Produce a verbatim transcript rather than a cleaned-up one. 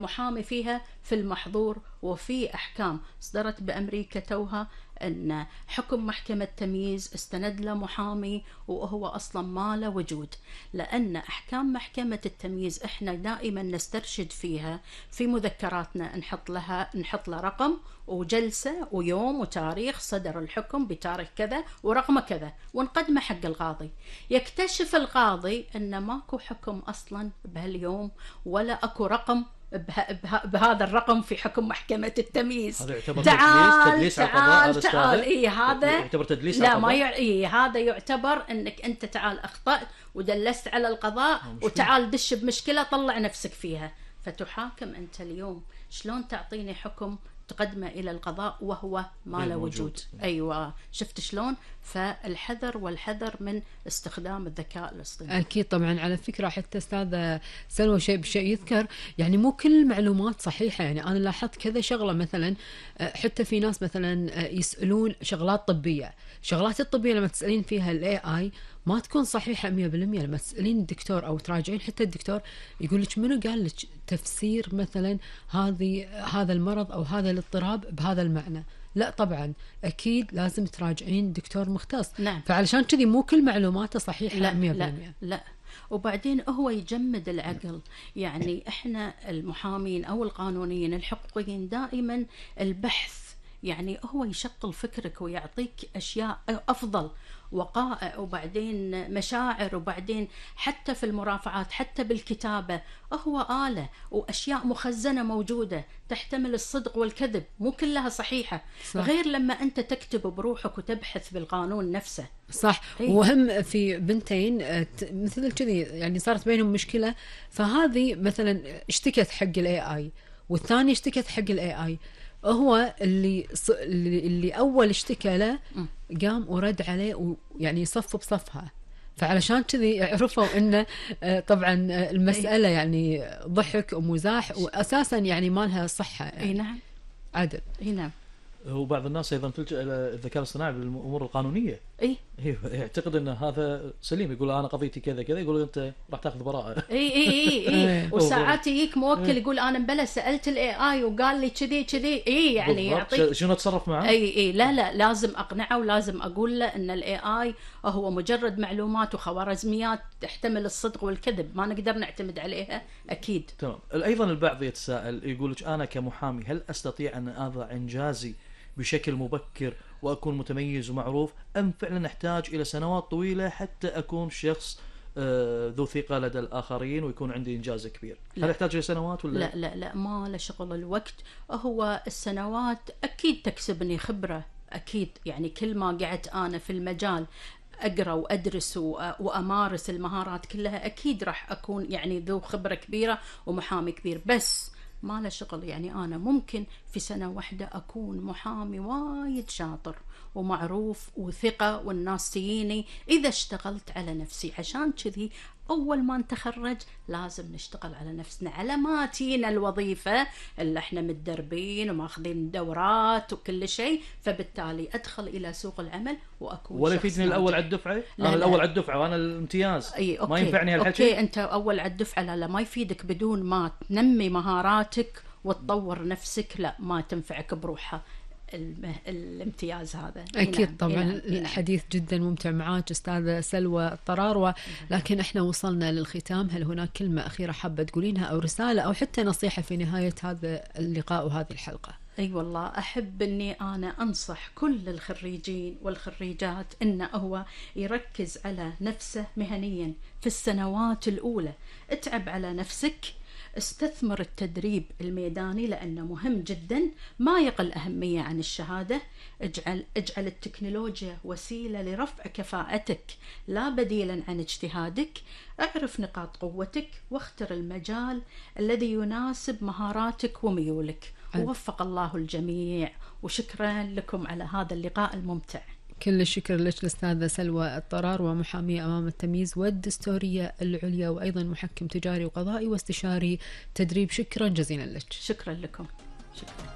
محامي فيها في المحظور، وفي أحكام صدرت بأمريكا توها أن حكم محكمة تمييز استند له محامي وهو أصلا ما له وجود، لأن أحكام محكمة التمييز إحنا دائما نسترشد فيها في مذكراتنا، نحط لها نحط له رقم وجلسة ويوم وتاريخ صدر الحكم بتاريخ كذا ورقم كذا، ونقدمه حق القاضي. يكتشف القاضي أن ماكو حكم أصلا بهاليوم ولا أكو رقم بها بها بهذا الرقم في حكم محكمة التمييز. هذا يعتبر تعال تدليس تعال على تعال, تعال. إيه هذا يعتبر تدليس لا على ما يع... إيه هذا يعتبر أنك أنت تعال أخطأت ودلست على القضاء وتعال دش بمشكلة طلع نفسك فيها، فتحاكم أنت اليوم. شلون تعطيني حكم تقدمه إلى القضاء وهو ما له وجود؟ أيوة، شفت شلون؟ فالحذر والحذر من استخدام الذكاء الاصطناعي. أكيد طبعا. على فكرة حتى أستاذة سلوى شيء بشيء يذكر، يعني مو كل المعلومات صحيحة. يعني أنا لاحظت كذا شغلة، مثلا حتى في ناس مثلا يسألون شغلات طبية، شغلات الطبية لما تسألين فيها ال إيه آي ما تكون صحيحة مية بالمية. لما تسألين الدكتور أو تراجعين حتى الدكتور يقول لك منو قال لك تفسير مثلا هذه هذا المرض أو هذا الاضطراب بهذا المعنى. لا طبعا أكيد لازم تراجعين دكتور مختص. نعم. فعلشان كذي مو كل معلوماته صحيحة لا مية بالمية. لا لا. وبعدين هو يجمد العقل. يعني احنا المحامين أو القانونيين الحقوقيين دائما البحث، يعني هو يشغل فكرك ويعطيك أشياء أفضل، وقائع وبعدين مشاعر، وبعدين حتى في المرافعات حتى بالكتابة هو آلة وأشياء مخزنة موجودة تحتمل الصدق والكذب، مو كلها صحيحة. صح. غير لما أنت تكتب بروحك وتبحث بالقانون نفسه. صح. وهم في بنتين مثل كذي يعني صارت بينهم مشكلة، فهذه مثلا اشتكت حق الاي اي والثاني اشتكت حق الاي اي. هو اللي اللي اول اشتكى له قام ورد عليه ويعني صف بصفها، فعلشان كذي عرفوا انه طبعا المسألة يعني ضحك ومزاح واساسا يعني ما لها صحة. يعني اي نعم عدل. اي نعم. وبعض الناس ايضا تلجأ الى الذكاء الاصطناعي بالامور القانونيه. اي يعتقد ان هذا سليم، يقول انا قضيتي كذا كذا، يقول انت راح تاخذ براءه. اي اي اي, أي. وساعات يجيك موكل يقول انا مبلا سالت الاي اي وقال لي كذي كذي. اي يعني يعطيك شنو اتصرف معه. اي اي لا لا لازم اقنعه ولازم اقول له ان الاي اي هو مجرد معلومات وخوارزميات تحتمل الصدق والكذب، ما نقدر نعتمد عليها اكيد. تمام. ايضا البعض يتساءل يقول لك انا كمحامي هل استطيع ان اضع انجازي بشكل مبكر وأكون متميز ومعروف، أم فعلا أحتاج إلى سنوات طويلة حتى أكون شخص ذو ثقة لدى الآخرين ويكون عندي إنجاز كبير؟ هل أحتاج إلى سنوات ولا لا لا لا ما له شغل الوقت. هو السنوات أكيد تكسبني خبرة أكيد، يعني كل ما قعدت أنا في المجال أقرأ وأدرس وأمارس المهارات كلها أكيد راح أكون يعني ذو خبرة كبيرة ومحامي كبير. بس ما له شغل، يعني أنا ممكن في سنة واحدة أكون محامي وايد شاطر ومعروف وثقة والناس تجيني إذا اشتغلت على نفسي. عشان كذي أول ما نتخرج لازم نشتغل على نفسنا على ما تينا الوظيفة اللي احنا متدربين وماخذين دورات وكل شيء، فبالتالي أدخل إلى سوق العمل وأكون ولا يفيدني الأول على الدفعة. أنا الأول على الدفعة وأنا الامتياز. أي أوكي. ما ينفعني هالحكي. أوكي أنت أول على الدفعة، لا لا ما يفيدك بدون ما تنمي مهاراتك وتطور نفسك، لا ما تنفعك بروحها الامتياز هذا. أكيد طبعا. الحديث جدا ممتع معاك أستاذة سلوى الطراروة، لكن احنا وصلنا للختام. هل هناك كلمة أخيرة حابة تقولينها أو رسالة أو حتى نصيحة في نهاية هذا اللقاء وهذه الحلقة؟ أي أيوة والله أحب أني أنا أنصح كل الخريجين والخريجات أنه هو يركز على نفسه مهنيا في السنوات الأولى. اتعب على نفسك، استثمر التدريب الميداني لأنه مهم جدا، ما يقل أهمية عن الشهادة. اجعل, اجعل التكنولوجيا وسيلة لرفع كفاءتك لا بديلا عن اجتهادك. اعرف نقاط قوتك واختر المجال الذي يناسب مهاراتك وميولك. ووفق الله الجميع، وشكرا لكم على هذا اللقاء الممتع. كل الشكر لك الأستاذة سلوى الطرار، ومحامية أمام التمييز والدستورية العليا، وأيضا محكم تجاري وقضائي واستشاري تدريب. شكرا جزيلا لك. شكرا لكم. شكرا.